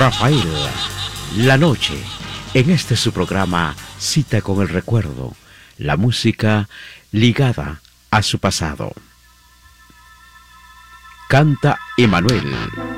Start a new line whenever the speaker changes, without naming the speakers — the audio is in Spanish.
Rafael, la noche, en este su programa Cita con el Recuerdo, la música ligada a su pasado. Canta Emanuel.